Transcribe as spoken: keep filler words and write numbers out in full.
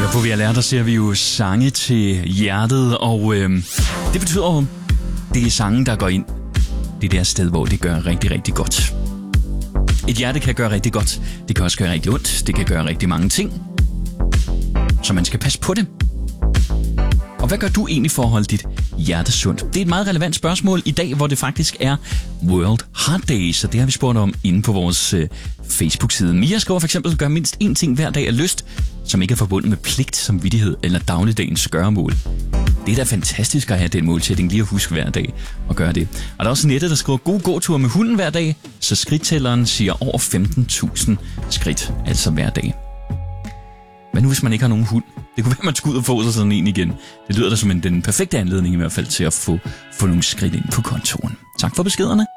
Hør på, vi har lært, der ser vi jo sange til hjertet, og øh, det betyder jo, det er sange, der går ind det der sted, hvor det gør rigtig, rigtig godt. Et hjerte kan gøre rigtig godt, det kan også gøre rigtig ondt, det kan gøre rigtig mange ting, så man skal passe på det. Og hvad gør du egentlig for at holde dit hjerte sundt? Det er et meget relevant spørgsmål i dag, hvor det faktisk er World Heart Day, så det har vi spurgt om inde på vores øh, Facebook-side. Mia skriver for eksempel, gør mindst én ting hver dag af lyst, som ikke er forbundet med pligt, samvittighed eller dagligdagens gøremål. Det er da fantastisk at have den målsætning lige at huske hver dag at gøre det. Og der er også Nette, der skriver god gåtur med hunden hver dag, så skridttælleren siger over femten tusind skridt, altså hver dag. Men nu hvis man ikke har nogen hund, det kunne være, at man skulle ud og få sig sådan en igen. Det lyder da som en, den perfekte anledning i hvert fald til at få, få nogle skridt ind på kontoren. Tak for beskederne.